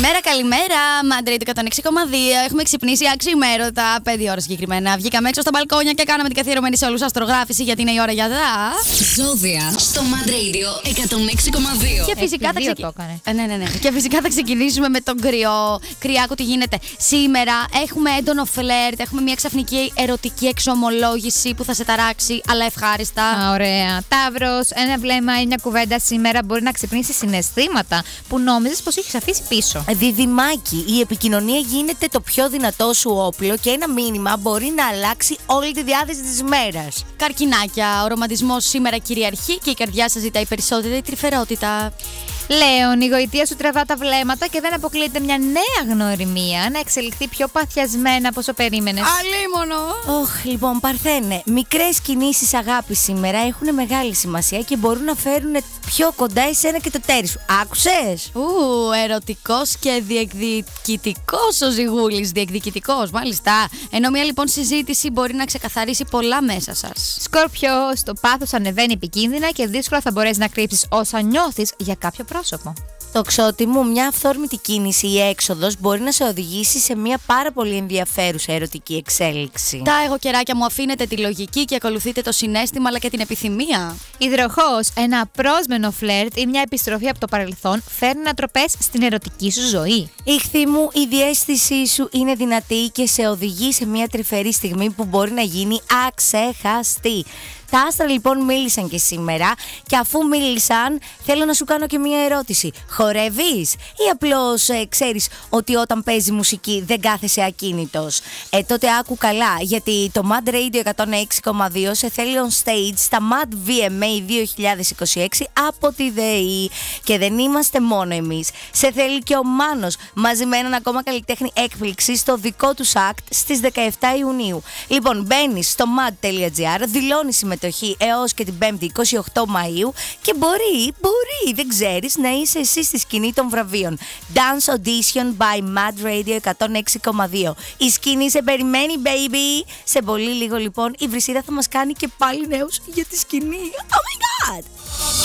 Καλημέρα. Μάντρεϊ 106,2. Έχουμε ξυπνήσει αξιμέρωτα, 5 ώρα συγκεκριμένα. Βγήκαμε έξω στα μπαλκόνια και κάναμε την καθιερωμένη σε όλους αστρογράφηση, γιατί είναι η ώρα για δα. Ζώδια στο Mad Radio 106,2. Και φυσικά Και φυσικά θα ξεκινήσουμε με τον κρυό. Κρυάκο, τι γίνεται. Σήμερα έχουμε έντονο φλερτ, έχουμε μια ξαφνική ερωτική εξομολόγηση που θα σε ταράξει, αλλά ευχάριστα. Ωραία. Ταύρος, ένα βλέμμα ή μια κουβέντα σήμερα μπορεί να ξυπνήσει συναισθήματα που νόμιζες πως είχες αφήσει πίσω. Διδυμάκι, η επικοινωνία γίνεται το πιο δυνατό σου όπλο και ένα μήνυμα μπορεί να αλλάξει όλη τη διάθεση της ημέρας. Καρκινάκια, ο ρομαντισμός σήμερα κυριαρχεί και η καρδιά σας ζητάει περισσότερη τρυφερότητα. Λέων, η γοητεία σου τραβά τα βλέμματα και δεν αποκλείεται μια νέα γνωριμία να εξελιχθεί πιο παθιασμένα από όσο περίμενες. Αλίμονο! Λοιπόν, Παρθένε, μικρές κινήσεις αγάπης σήμερα έχουν μεγάλη σημασία και μπορούν να φέρουν πιο κοντά εσένα και το τέρι σου. Άκουσες? Ερωτικός και διεκδικητικός ο Ζυγούλης. Διεκδικητικός, μάλιστα. Ενώ μια λοιπόν συζήτηση μπορεί να ξεκαθαρίσει πολλά μέσα σας. Σκόρπιο, το πάθος ανεβαίνει επικίνδυνα και δύσκολα θα μπορέσεις να κρύψεις όσα νιώθεις για κάποιο πρόσωπο. Τοξότη μου, μια αυθόρμητη κίνηση ή έξοδος μπορεί να σε οδηγήσει σε μια πάρα πολύ ενδιαφέρουσα ερωτική εξέλιξη. Τα εγώ καιράκια μου, αφήνετε τη λογική και ακολουθείτε το συναίσθημα αλλά και την επιθυμία. Υδροχόος, ένα απρόσμενο φλερτ ή μια επιστροφή από το παρελθόν φέρνει ανατροπές στην ερωτική σου ζωή. Ιχθύ μου, η διαίσθησή σου είναι δυνατή και σε οδηγεί σε μια τρυφερή στιγμή που μπορεί να γίνει αξέχαστη. Τα άστρα λοιπόν μίλησαν και σήμερα και αφού μίλησαν θέλω να σου κάνω και μια ερώτηση. Χορεύεις ή απλώς ξέρεις ότι όταν παίζει μουσική δεν κάθεσαι ακίνητος? Τότε άκου καλά, γιατί το Mad Radio 106,2 σε θέλει on stage στα Mad VMA 2026 από τη ΔΕΗ. Και δεν είμαστε μόνο εμείς. Σε θέλει και ο Μάνος μαζί με έναν ακόμα καλλιτέχνη έκπληξη στο δικό του act στις 17 Ιουνίου. Λοιπόν, μπαίνεις στο mad.gr, δηλώνεις συμμετοχή έως και την 5η 28 Μαΐου και μπορεί, δεν ξέρεις, να είσαι εσύ στη σκηνή των βραβείων. Dance Audition by Mad Radio 106,2. Η σκηνή σε περιμένει, baby! Σε πολύ λίγο λοιπόν η Βρυσίδα θα μας κάνει και πάλι νέους για τη σκηνή. Oh my god!